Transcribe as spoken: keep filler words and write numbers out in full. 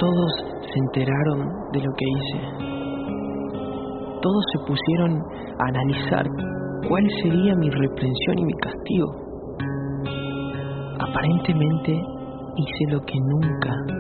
Todos se enteraron de lo que hice. Todos se pusieron a analizar cuál sería mi reprensión y mi castigo. Aparentemente hice lo que nunca